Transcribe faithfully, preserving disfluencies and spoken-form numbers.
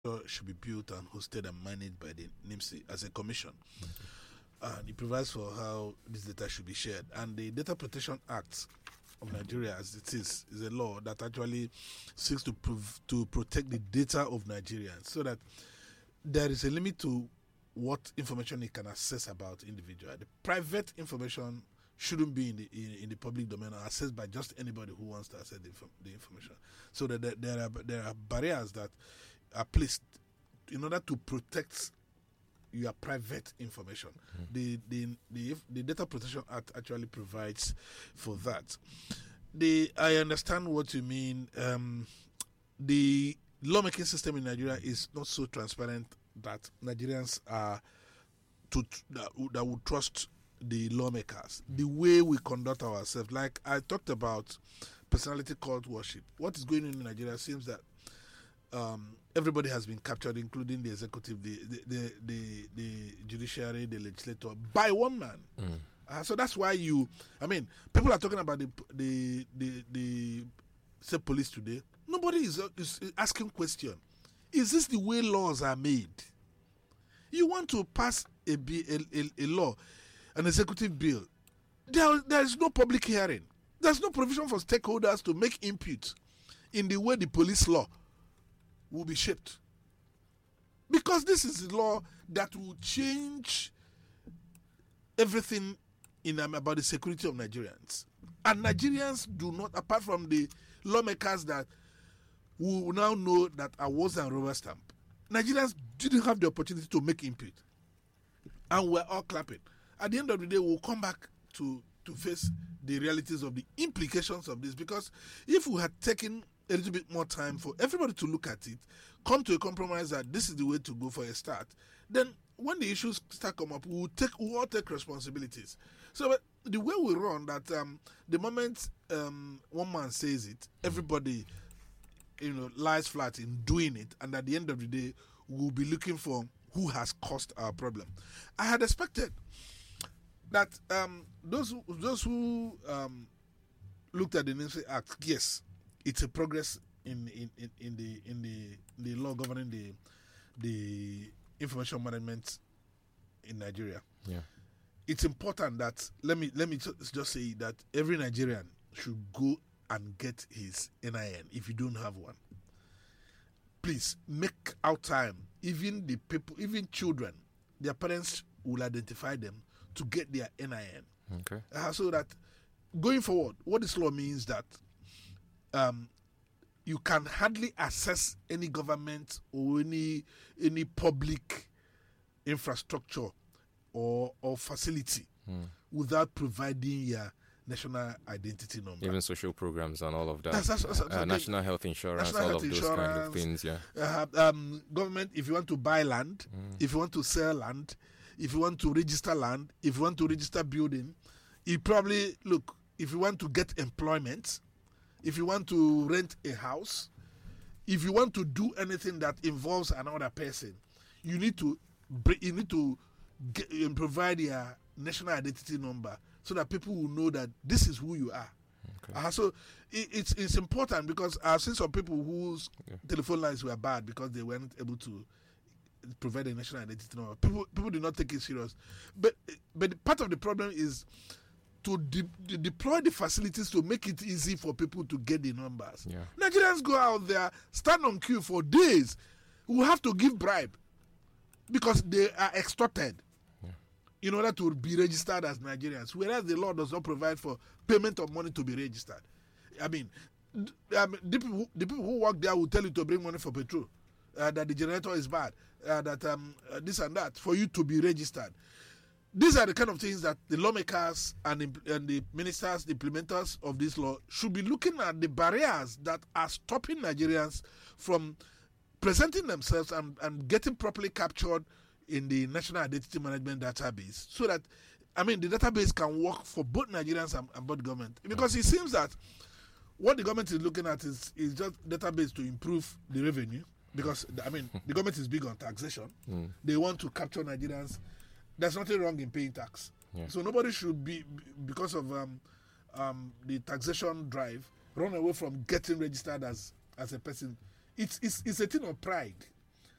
should be built and hosted and managed by the NIMSI as a commission. And it provides for how this data should be shared. And the Data Protection Act of Nigeria, as it is, is a law that actually seeks to prov- to protect the data of Nigerians, so that there is a limit to what information it can access about individual. The private information shouldn't be in the in, in the public domain or accessed by just anybody who wants to access the, the information. So that there, there are there are barriers that are placed in order to protect your private information. Mm. The, the the the Data Protection Act actually provides for that. The I understand what you mean. Um, the lawmaking system in Nigeria is not so transparent that Nigerians are to that, that would trust the lawmakers. The way we conduct ourselves, like I talked about personality cult worship. What is going on in Nigeria seems that um, everybody has been captured, including the executive, the the the, the, the judiciary, the legislator, by one man. Mm. Uh, so that's why you. I mean, people are talking about the the the, the say police today. Nobody is, is asking question. Is this the way laws are made? You want to pass a, a, a, a law, an executive bill. There, there is no public hearing. There's no provision for stakeholders to make input in the way the police law will be shaped. Because this is a law that will change everything in um, about the security of Nigerians. And Nigerians do not, apart from the lawmakers that who now know that awards and rubber stamp, Nigerians didn't have the opportunity to make input. And we're all clapping. At the end of the day, we'll come back to, to face the realities of the implications of this. Because if we had taken a little bit more time for everybody to look at it, come to a compromise that this is the way to go for a start, then when the issues start come up, we'll take we'll all take responsibilities. So but the way we run that, um, the moment um, one man says it, everybody, you know, lies flat in doing it, and at the end of the day, we'll be looking for who has caused our problem. I had expected that um, those who, those who um, looked at the NIMSI Act, yes, it's a progress in in, in, in the in the the law governing the the information management in Nigeria. Yeah, it's important that let me let me just say that every Nigerian should go and get his N I N if you don't have one. Please make out time. Even the people, even children, their parents will identify them to get their N I N. Okay. Uh, so that going forward, what this law means that um, you can hardly access any government or any any public infrastructure or or facility hmm. without providing your national identity number. Even social programs and all of that. That's, that's, that's, uh, national health insurance, national all health of those insurance, kind of things, yeah. Uh, um, government, if you want to buy land, mm. if you want to sell land, if you want to register land, if you want to register building, you probably, look, if you want to get employment, if you want to rent a house, if you want to do anything that involves another person, you need to you need to get, um, provide your national identity number so that people will know that this is who you are. Okay. Uh, so it, it's it's important because I've seen some people whose yeah. telephone lines were bad because they weren't able to provide a national identity number. People people do not take it serious. But but part of the problem is to de- de- deploy the facilities to make it easy for people to get the numbers. Yeah. Nigerians go out there, stand on queue for days. We have to give bribe because they are extorted yeah. in order to be registered as Nigerians, whereas the law does not provide for payment of money to be registered. I mean, I mean the, people who, the people who work there will tell you to bring money for petrol, uh, that the generator is bad, uh, that um, uh, this and that, for you to be registered. These are the kind of things that the lawmakers and, imp- and the ministers, the implementers of this law should be looking at, the barriers that are stopping Nigerians from presenting themselves and, and getting properly captured in the National Identity Management Database, so that, I mean, the database can work for both Nigerians and, and both government. Because it seems that what the government is looking at is, is just database to improve the revenue, because, I mean, the government is big on taxation. Mm. They want to capture Nigerians. There's nothing wrong in paying tax. Yeah. So nobody should be, because of um, um, the taxation drive, run away from getting registered as, as a person. It's, it's, it's a thing of pride.